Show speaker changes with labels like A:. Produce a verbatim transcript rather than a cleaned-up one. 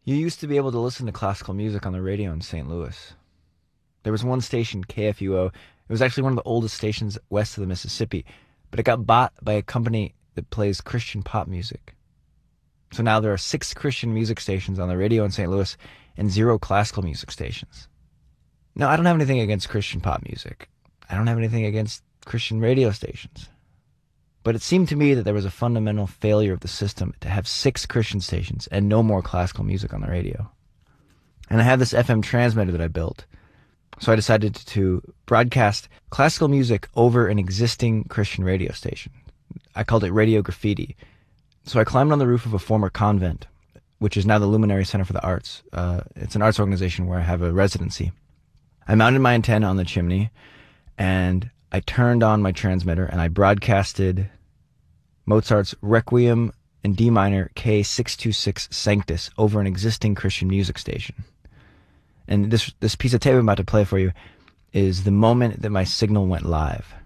A: You used to be able to listen to classical music on the radio in Saint Louis. There was one station, K F U O. It was actually one of the oldest stations west of the Mississippi, but it got bought by a company that plays Christian pop music. So now there are six Christian music stations on the radio in Saint Louis and zero classical music stations. Now, I don't have anything against Christian pop music. I don't have anything against Christian radio stations. But it seemed to me that there was a fundamental failure of the system to have six Christian stations and no more classical music on the radio. And I had this F M transmitter that I built. So I decided to broadcast classical music over an existing Christian radio station. I called it Radio Graffiti. So I climbed on the roof of a former convent, which is now the Luminary Center for the Arts. Uh, it's an arts organization where I have a residency. I mounted my antenna on the chimney, and I turned on my transmitter, and I broadcasted Mozart's Requiem in D minor K six two six Sanctus over an existing Christian music station. And this this piece of tape I'm about to play for you is the moment that my signal went live.